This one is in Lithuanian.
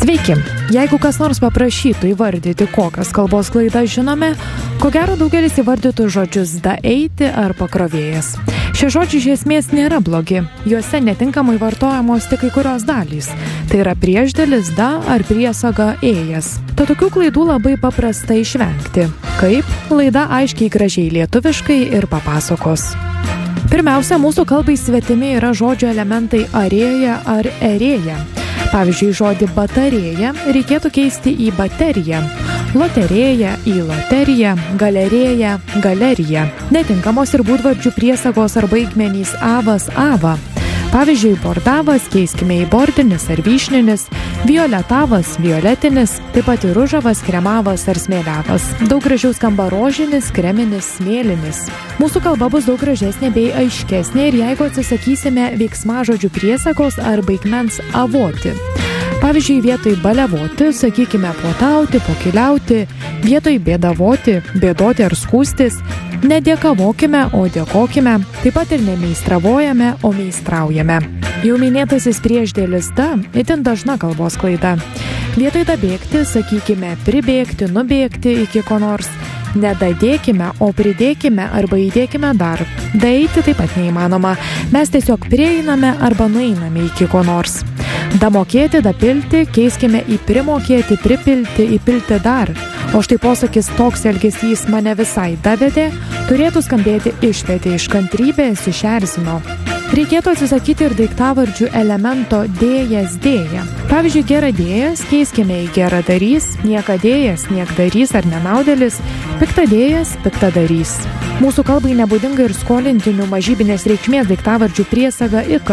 Sveiki! Jeigu kas nors paprašytų įvardyti, kokias kalbos klaidas žinome, ko gero daugelis įvardytų žodžius da eiti ar pakrovėjas. Šie žodžiai iš esmės nėra blogi, juose netinkamai vartojamos tik kai kurios dalys. Tai yra priešdėlis da ar priesaga ėjas. Tad tokių klaidų labai paprasta išvengti. Kaip? Laida aiškiai gražiai lietuviškai ir papasakos. Pirmiausia, mūsų kalbai svetimi yra žodžio elementai arėja ar erėja. Pavyzdžiui, žodį batarėja reikėtų keisti į bateriją, loterėja į loteriją, galerėja, galeriją. Netinkamos ir būdvardžių priesagos ar baigmenys avas, ava. Pavyzdžiui, bordavas keiskime į bordinis ar vyšninis, violetavas, violetinis, taip pat ir ružavas, kremavas ar smėliavas. Daug gražiau skamba rožinis, kreminis, smėlinis. Mūsų kalba bus daug gražesnė bei aiškesnė ir jeigu atsisakysime veiksmažodžių priesagos ar baigmens avoti. Pavyzdžiui, vietoj baliavoti, sakykime puotauti, pokiliauti, vietoj bėdavoti, bėdoti ar skūstis, nedėkavokime, o dėkokime, taip pat ir nemeistravojame, o meistraujame. Jau minėtasis priešdėlis da itin dažna kalbos klaida. Vietoj dabėgti, sakykime pribėgti, nubėgti iki ko nors, nedadėkime, o pridėkime arba įdėkime dar. Daeiti taip pat neįmanoma, mes tiesiog prieiname arba nueiname iki ko nors. Damokėti, dapilti, keiskime į primokėti, pripilti, įpilti dar. O štai posakis toks elgesys mane visai davedė, turėtų skambėti išvedė iš kantrybės, išerzino. Reikėtų atsisakyti ir daiktavardžių elemento dėjas, dėja. Pavyzdžiui, geradėjas keiskime į geradarys, niekadėjas, niekdarys ar nenaudėlis, piktadėjas, piktadarys. Mūsų kalbai nebūdinga ir skolintinių mažybinės reikšmės daiktavardžių priesaga ik